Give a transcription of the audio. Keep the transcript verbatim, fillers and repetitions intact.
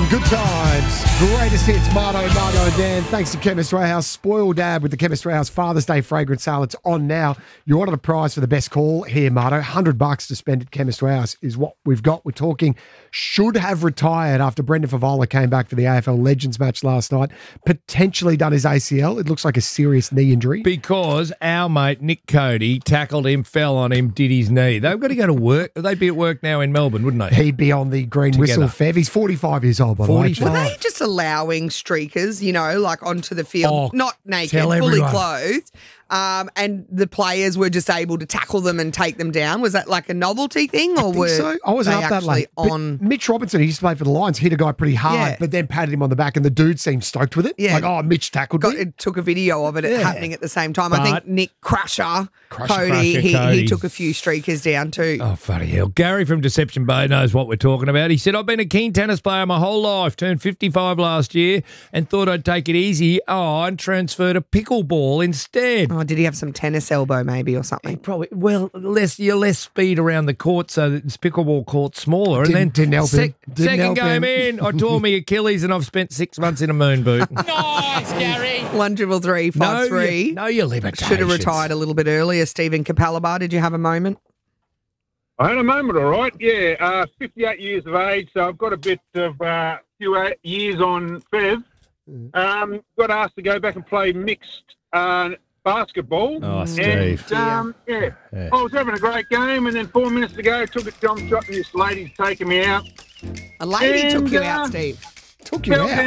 Good times. Greatest hits, Marto, Marto and Dan. Thanks to Chemist Warehouse. Spoil Dad with the Chemist Warehouse Father's Day fragrance sale. It's on now. You wanted a prize for the best call here, Marto. one hundred bucks to spend at Chemist Warehouse is what we've got. We're talking should have retired after Brendan Favola came back for the A F L Legends match last night. Potentially done his A C L. It looks like a serious knee injury. Because our mate Nick Cody tackled him, fell on him, did his knee. They've got to go to work. They'd be at work now in Melbourne, wouldn't they? He'd be on the green Together. whistle, Fev. He's forty-five years old, by the way. forty-five. Were they just allowing streakers, you know, like onto the field, Oh, not naked, tell fully everyone. clothed, um, and the players were just able to tackle them and take them down? Was that like a novelty thing, or I think were so. I wasn't they up that actually late. But on? Mitch Robinson, he used to play for the Lions, hit a guy pretty hard, Yeah. but then patted him on the back, and the dude seemed stoked with it. Yeah. Like, oh, Mitch tackled Got, me. it took a video of it Yeah. happening at the same time. I But- think Nick Crusher, Crusher, Cody, Crusher, he, he Cody. took a few streakers down too. Oh, funny hell. Gary from Deception Bay knows what we're talking about. He said, I've been a keen tennis player my whole life, turned fifty-five last year and thought I'd take it easy. Oh, and transferred to pickleball instead. Oh, did he have some tennis elbow maybe or something? Probably, well, less you're less speed around the court, so that this pickleball court's smaller. And then Didn't- didn't help him. Didn't second help game him. in, I tore my Achilles and I've spent six months in a moon boot. Nice, Gary. One triple three five no, three. you, no, your limitations. Should have retired a little bit earlier. Stephen Capalabar, did you have a moment? I had a moment, all right. Yeah, uh, fifty-eight years of age, so I've got a bit of uh, few uh, years on Fev. Um, got asked to go back and play mixed uh, basketball. Oh, and, Steve. um, yeah. Yeah. I was having a great game, and then four minutes to go, took a jump shot, and this lady's taking me out. A lady And, took you uh, out, Steve. Took you Fell out. down